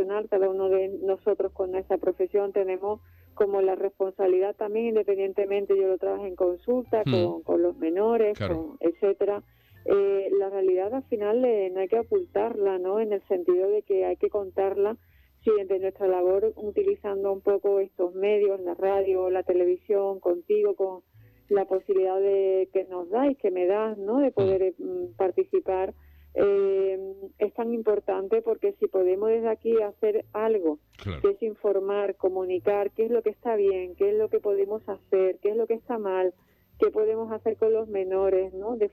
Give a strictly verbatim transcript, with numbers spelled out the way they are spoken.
profesional, cada uno de nosotros con nuestra profesión tenemos como la responsabilidad también, independientemente yo lo trabajo en consulta, mm. con, con los menores, claro. con etcétera. Eh, la realidad al final eh, no hay que ocultarla, ¿no? En el sentido de que hay que contarla, sí, de nuestra labor, utilizando un poco estos medios, la radio, la televisión, contigo, con la posibilidad de que nos dais, que me das, ¿no? De poder mm. participar. Eh, es tan importante porque si podemos desde aquí hacer algo, claro. que es informar, comunicar qué es lo que está bien, qué es lo que podemos hacer, qué es lo que está mal, qué podemos hacer con los menores, ¿no? De